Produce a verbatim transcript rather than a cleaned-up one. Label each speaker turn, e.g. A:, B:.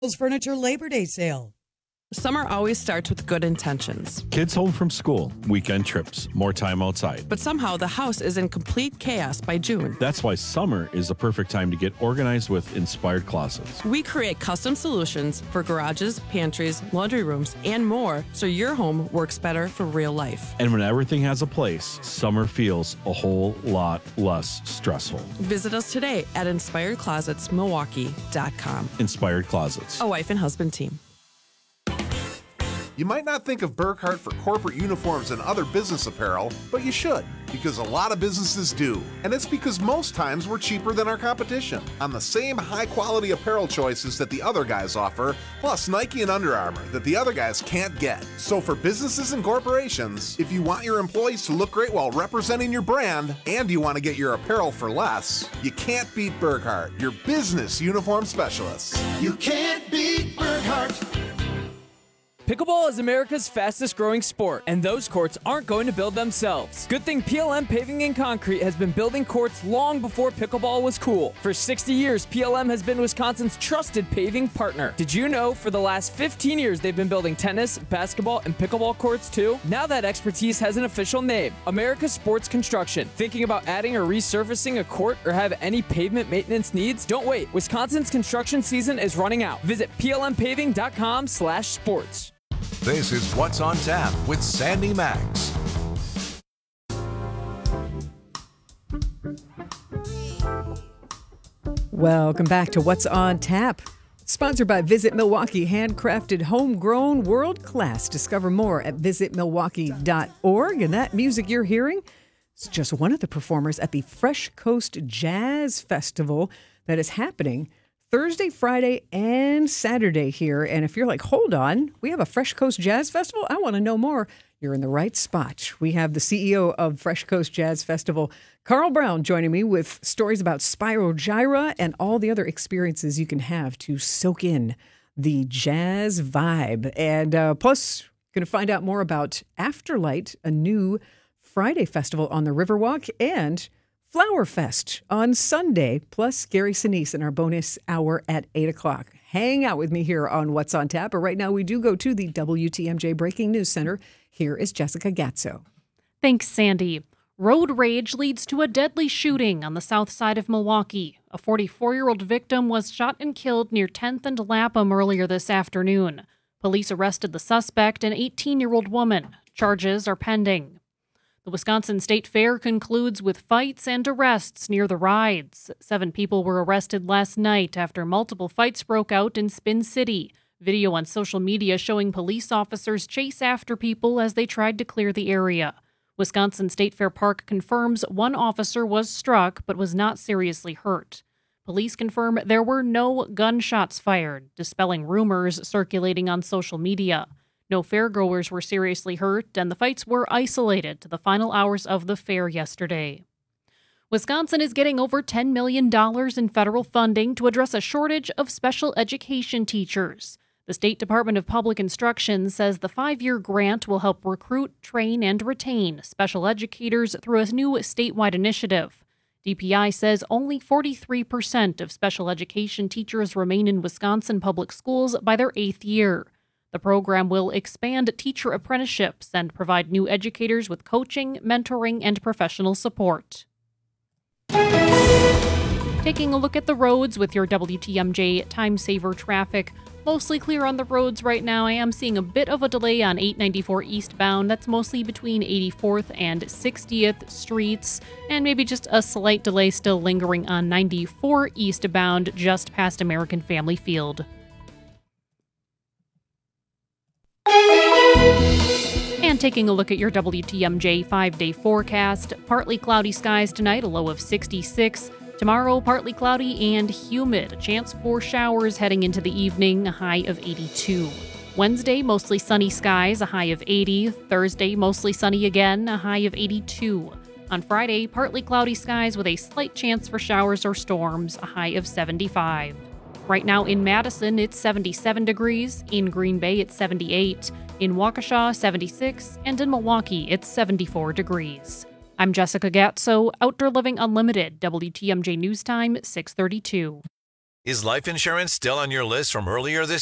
A: Furniture Labor Day sale.
B: Summer always starts with good intentions.
C: Kids home from school, weekend trips, more time outside.
B: But somehow the house is in complete chaos by June.
C: That's why summer is the perfect time to get organized with Inspired Closets.
B: We create custom solutions for garages, pantries, laundry rooms, and more so your home works better for real life.
C: And when everything has a place, summer feels a whole lot less stressful.
B: Visit us today at inspired closets milwaukee dot com.
C: Inspired Closets.
B: A wife and husband team.
D: You might not think of Burkhart for corporate uniforms and other business apparel, but you should, because a lot of businesses do. And it's because most times we're cheaper than our competition on the same high-quality apparel choices that the other guys offer, plus Nike and Under Armour that the other guys can't get. So for businesses and corporations, if you want your employees to look great while representing your brand, and you want to get your apparel for less, you can't beat Burkhart, your business uniform specialists.
E: You can't beat Burkhart.
F: Pickleball is America's fastest growing sport, and those courts aren't going to build themselves. Good thing P L M Paving and Concrete has been building courts long before pickleball was cool. For sixty years, P L M has been Wisconsin's trusted paving partner. Did you know for the last fifteen years they've been building tennis, basketball, and pickleball courts too? Now that expertise has an official name, America's Sports Construction. Thinking about adding or resurfacing a court or have any pavement maintenance needs? Don't wait. Wisconsin's construction season is running out. Visit P L M paving dot com slash sports.
G: This is What's on Tap with Sandy Max.
H: Welcome back to What's on Tap. Sponsored by Visit Milwaukee, handcrafted, homegrown, world class. Discover more at visit milwaukee dot org. And that music you're hearing is just one of the performers at the Fresh Coast Jazz Festival that is happening Thursday, Friday, and Saturday here. And if you're like, hold on, we have a Fresh Coast Jazz Festival? I want to know more. You're in the right spot. We have the C E O of Fresh Coast Jazz Festival, Carl Brown, joining me with stories about Spiral Gyra and all the other experiences you can have to soak in the jazz vibe. And uh, plus, going to find out more about Afterlight, a new Friday festival on the Riverwalk, and Flower Fest on Sunday, plus Gary Sinise in our bonus hour at eight o'clock. Hang out with me here on What's on Tap. But right now we do go to the W T M J Breaking News Center. Here is Jessica Gatso.
I: Thanks, Sandy. Road rage leads to a deadly shooting on the south side of Milwaukee. A forty-four-year-old victim was shot and killed near tenth and Lapham earlier this afternoon. Police arrested the suspect, an eighteen-year-old woman. Charges are pending. The Wisconsin State Fair concludes with fights and arrests near the rides. Seven people were arrested last night after multiple fights broke out in Spin City. Video on social media showing police officers chase after people as they tried to clear the area. Wisconsin State Fair Park confirms one officer was struck but was not seriously hurt. Police confirm there were no gunshots fired, dispelling rumors circulating on social media. No fairgoers were seriously hurt, and the fights were isolated to the final hours of the fair yesterday. Wisconsin is getting over ten million dollars in federal funding to address a shortage of special education teachers. The State Department of Public Instruction says the five-year grant will help recruit, train, and retain special educators through a new statewide initiative. D P I says only forty-three percent of special education teachers remain in Wisconsin public schools by their eighth year. The program will expand teacher apprenticeships and provide new educators with coaching, mentoring, and professional support. Taking a look at the roads with your W T M J Time Saver traffic. Mostly clear on the roads right now. I am seeing a bit of a delay on eight ninety-four eastbound. That's mostly between eighty-fourth and sixtieth streets. And maybe just a slight delay still lingering on ninety-four eastbound just past American Family Field. And taking a look at your W T M J five-day forecast, partly cloudy skies tonight, a low of sixty-six. Tomorrow, partly cloudy and humid. A chance for showers heading into the evening, a high of eighty-two. Wednesday, mostly sunny skies, a high of eighty. Thursday, mostly sunny again, a high of eighty-two. On Friday, partly cloudy skies with a slight chance for showers or storms, a high of seventy-five. Right now in Madison, it's seventy-seven degrees. In Green Bay, it's seventy-eight. In Waukesha, seventy-six. And in Milwaukee, it's seventy-four degrees. I'm Jessica Gatso, Outdoor Living Unlimited, W T M J News Time, six thirty-two.
G: Is life insurance still on your list from earlier this